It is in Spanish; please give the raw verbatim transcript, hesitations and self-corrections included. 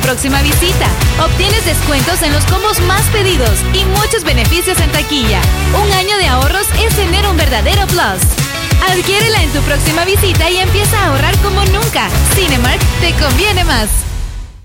próxima visita. Obtienes descuentos en los combos más pedidos y muchos beneficios en taquilla. Un año de ahorros es tener un verdadero plus. Adquiérela en tu próxima visita y empieza a ahorrar como nunca. Cinemark te conviene más.